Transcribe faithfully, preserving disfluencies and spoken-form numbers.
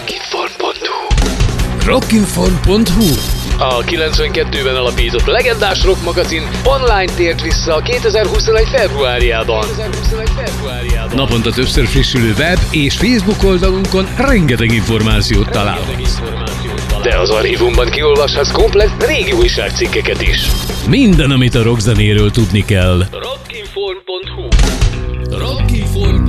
rockinform pont hu rockinform pont hu A kilencvenkettőben alapított legendás rock magazin online tért vissza kétezer-huszonegy februárjában. Naponta többször frissülő web és Facebook oldalunkon rengeteg információt találhatsz. De az archívumban kiolvashatsz komplett régi újságcikkeket is. Minden, amit a rockzenéről tudni kell. rockinform pont hu rockinform